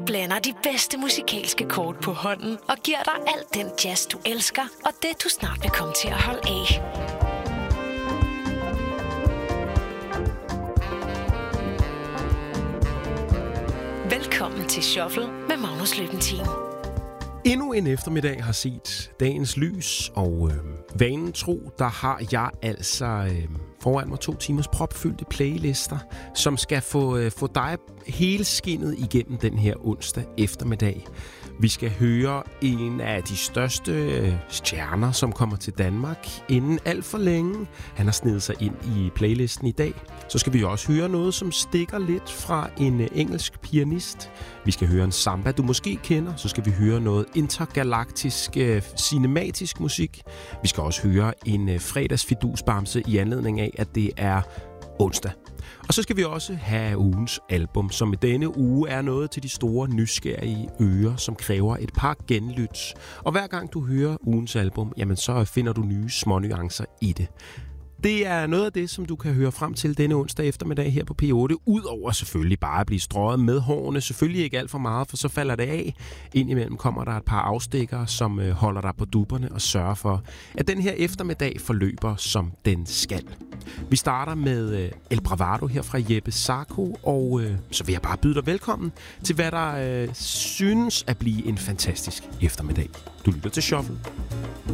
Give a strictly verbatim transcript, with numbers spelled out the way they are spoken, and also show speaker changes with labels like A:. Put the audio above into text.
A: Blander de bedste musikalske kort på hånden og giver dig alt den jazz, du elsker, og det, du snart vil komme til at holde af. Velkommen til Shuffle med Magnus Løbentin.
B: Endnu en eftermiddag har set dagens lys, og øh, vanen tro, der har jeg altså øh, foran mig to timers propfyldte playlister, som skal få, øh, få dig hele skinnet igennem den her onsdag eftermiddag. Vi skal høre en af de største øh, stjerner, som kommer til Danmark inden alt for længe. Han har snedet sig ind i playlisten i dag. Så skal vi også høre noget, som stikker lidt fra en øh, engelsk pianist. Vi skal høre en samba, du måske kender. Så skal vi høre noget intergalaktisk øh, cinematisk musik. Vi skal også høre en øh, fredagsfidusbamse i anledning af, at det er onsdag. Og så skal vi også have ugens album, som i denne uge er noget til de store nysgerrige ører, som kræver et par genlyts. Og hver gang du hører ugens album, jamen så finder du nye små nuancer i det. Det er noget af det, som du kan høre frem til denne onsdag eftermiddag her på P otte. Udover selvfølgelig bare at blive strøget med hårene. Selvfølgelig ikke alt for meget, for så falder det af. Indimellem kommer der et par afstikkere, som holder dig på dupperne og sørger for, at den her eftermiddag forløber, som den skal. Vi starter med El Bravado her fra Jeppe Sarko, og øh, så vil jeg bare byde dig velkommen til, hvad der øh, synes at blive en fantastisk eftermiddag. Du lytter til Shuffle.